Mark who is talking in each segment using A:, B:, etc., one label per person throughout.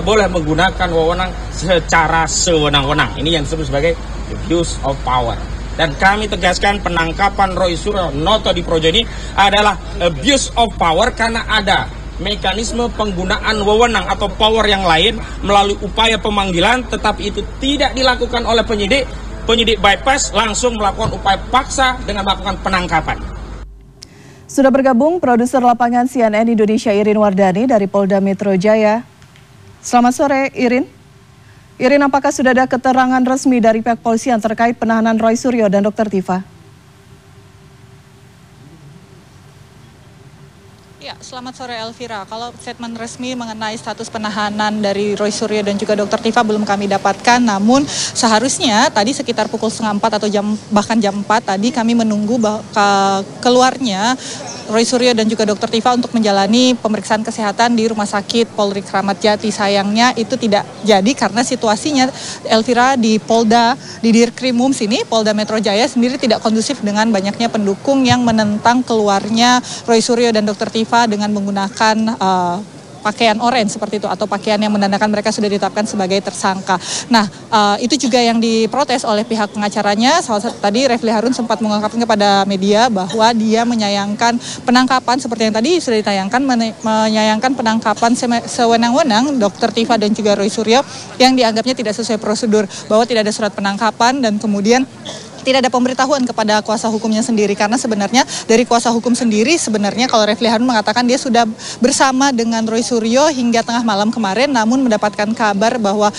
A: boleh menggunakan wewenang secara sewenang-wenang. Ini yang disebut sebagai abuse of power. Dan kami tegaskan penangkapan Roy Suryo Noto di Projo ini adalah abuse of power karena ada mekanisme penggunaan wewenang atau power yang lain melalui upaya pemanggilan, tetapi itu tidak dilakukan oleh penyidik. Penyidik bypass langsung melakukan upaya paksa dengan melakukan penangkapan.
B: Sudah bergabung produser lapangan CNN Indonesia Irin Wardani dari Polda Metro Jaya. Selamat sore Irin. Irin, apakah sudah ada keterangan resmi dari pihak polisian terkait penahanan Roy Suryo dan Dr. Tifa?
C: Ya, selamat sore Elvira. Kalau statement resmi mengenai status penahanan dari Roy Suryo dan juga Dr. Tifa belum kami dapatkan, namun seharusnya tadi sekitar pukul 3:30 atau bahkan jam 4 tadi kami menunggu keluarnya Roy Suryo dan juga Dr. Tifa untuk menjalani pemeriksaan kesehatan di Rumah Sakit Polri Kramat Jati. Sayangnya itu tidak jadi karena situasinya Elvira di Polda, di Dirkrimum sini, Polda Metro Jaya sendiri tidak kondusif dengan banyaknya pendukung yang menentang keluarnya Roy Suryo dan Dr. Tifa dengan menggunakan pakaian oranye seperti itu atau pakaian yang menandakan mereka sudah ditetapkan sebagai tersangka. Nah, itu juga yang diprotes oleh pihak pengacaranya. Tadi Refli Harun sempat mengungkapkan kepada media bahwa dia menyayangkan penangkapan seperti yang tadi sudah ditayangkan, menyayangkan penangkapan sewenang-wenang Dr. Tifa dan juga Roy Suryo yang dianggapnya tidak sesuai prosedur, bahwa tidak ada surat penangkapan dan kemudian tidak ada pemberitahuan kepada kuasa hukumnya sendiri, karena sebenarnya dari kuasa hukum sendiri sebenarnya kalau Refli Harun mengatakan dia sudah bersama dengan Roy Suryo hingga tengah malam kemarin, namun mendapatkan kabar bahwa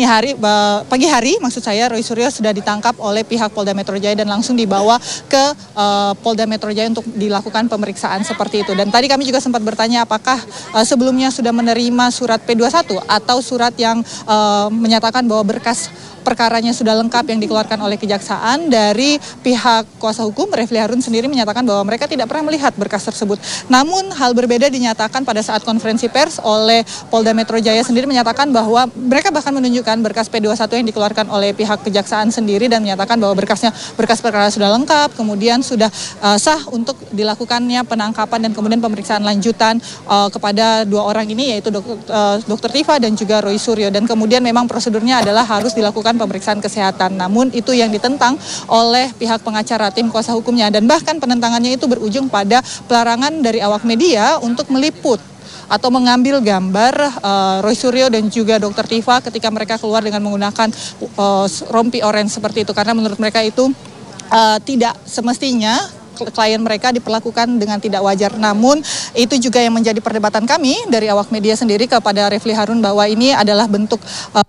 C: pagi hari maksud saya Roy Suryo sudah ditangkap oleh pihak Polda Metro Jaya dan langsung dibawa ke Polda Metro Jaya untuk dilakukan pemeriksaan seperti itu. Dan tadi kami juga sempat bertanya apakah sebelumnya sudah menerima surat P21 atau surat yang menyatakan bahwa berkas perkaranya sudah lengkap yang dikeluarkan oleh kejaksaan. Dari pihak kuasa hukum, Refli Harun sendiri menyatakan bahwa mereka tidak pernah melihat berkas tersebut. Namun hal berbeda dinyatakan pada saat konferensi pers oleh Polda Metro Jaya sendiri, menyatakan bahwa mereka bahkan menunjukkan berkas P21 yang dikeluarkan oleh pihak kejaksaan sendiri dan menyatakan bahwa berkas perkara sudah lengkap, kemudian sudah sah untuk dilakukannya penangkapan dan kemudian pemeriksaan lanjutan kepada dua orang ini, yaitu Dr. Tifa dan juga Roy Suryo. Dan kemudian memang prosedurnya adalah harus dilakukan pemeriksaan kesehatan. Namun itu yang ditentang oleh pihak pengacara tim kuasa hukumnya, dan bahkan penentangannya itu berujung pada pelarangan dari awak media untuk meliput atau mengambil gambar Roy Suryo dan juga Dr. Tifa ketika mereka keluar dengan menggunakan rompi oranye seperti itu, karena menurut mereka itu tidak semestinya klien mereka diperlakukan dengan tidak wajar. Namun itu juga yang menjadi perdebatan kami dari awak media sendiri kepada Refli Harun, bahwa ini adalah bentuk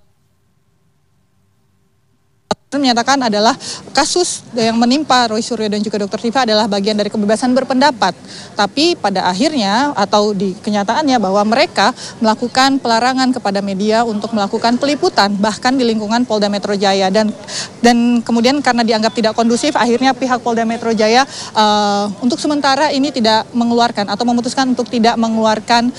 C: menyatakan adalah kasus yang menimpa Roy Suryo dan juga Dr. Tifa adalah bagian dari kebebasan berpendapat. Tapi pada akhirnya atau di kenyataannya bahwa mereka melakukan pelarangan kepada media untuk melakukan peliputan bahkan di lingkungan Polda Metro Jaya, dan kemudian karena dianggap tidak kondusif, akhirnya pihak Polda Metro Jaya untuk sementara ini tidak mengeluarkan atau memutuskan untuk tidak mengeluarkan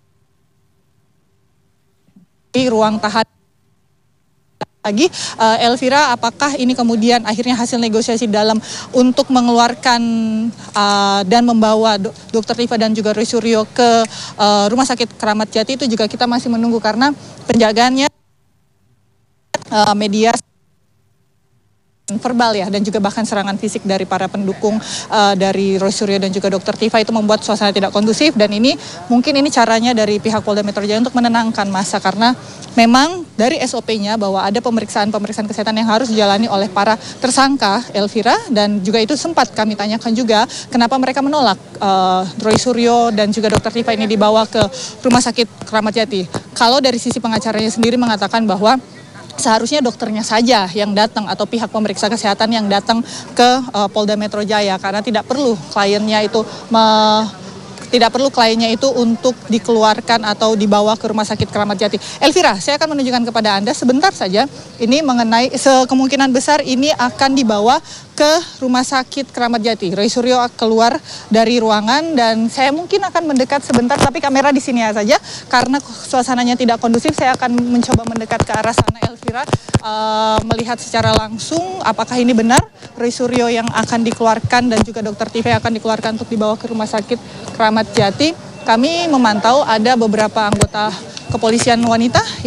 C: di ruang tahanan lagi. Elvira, apakah ini kemudian akhirnya hasil negosiasi dalam untuk mengeluarkan dan membawa Dr. Tifa dan juga Roy Suryo ke Rumah Sakit Kramat Jati, itu juga kita masih menunggu karena penjagaannya media verbal ya, dan juga bahkan serangan fisik dari para pendukung dari Roy Suryo dan juga Dr. Tifa itu membuat suasana tidak kondusif. Dan ini mungkin caranya dari pihak Polda Metro Jaya untuk menenangkan massa, karena memang dari SOP-nya bahwa ada pemeriksaan kesehatan yang harus dijalani oleh para tersangka, Elvira, dan juga itu sempat kami tanyakan juga kenapa mereka menolak Roy Suryo dan juga Dr. Tifa ini dibawa ke Rumah Sakit Kramat Jati. Kalau dari sisi pengacaranya sendiri mengatakan bahwa seharusnya dokternya saja yang datang atau pihak pemeriksa kesehatan yang datang ke Polda Metro Jaya, karena tidak perlu kliennya itu untuk dikeluarkan atau dibawa ke Rumah Sakit Kramat Jati. Elvira, saya akan menunjukkan kepada Anda sebentar saja ini mengenai kemungkinan besar ini akan dibawa ke Rumah Sakit Kramat Jati. Roy Suryo keluar dari ruangan dan saya mungkin akan mendekat sebentar, tapi kamera di sini saja karena suasananya tidak kondusif. Saya akan mencoba mendekat ke arah sana, Elvira, melihat secara langsung apakah ini benar Roy Suryo yang akan dikeluarkan dan juga Dr. Tifa yang akan dikeluarkan untuk dibawa ke Rumah Sakit Kramat Jati. Kami memantau ada beberapa anggota kepolisian wanita